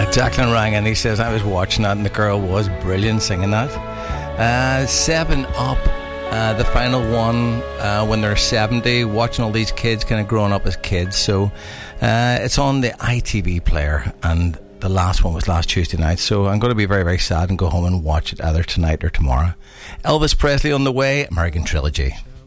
Declan rang and he says, I was watching that and the girl was brilliant singing that. 7 Up, the final one, when they're 70, watching all these kids kind of growing up as kids. So it's on the ITV player, and the last one was last Tuesday night. So I'm going to be very, very sad and go home and watch it either tonight or tomorrow. Elvis Presley on the way, American Trilogy.